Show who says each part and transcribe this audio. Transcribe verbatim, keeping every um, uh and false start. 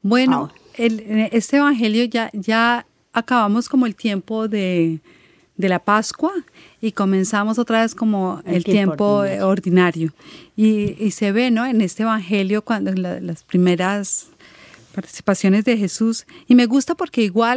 Speaker 1: Bueno, el, este evangelio ya, ya acabamos como el tiempo de, de la Pascua y comenzamos otra vez como el, el tiempo, tiempo ordinario. ordinario. Y, y se ve, ¿no?, en este evangelio cuando la, las primeras participaciones de Jesús. Y me gusta porque igual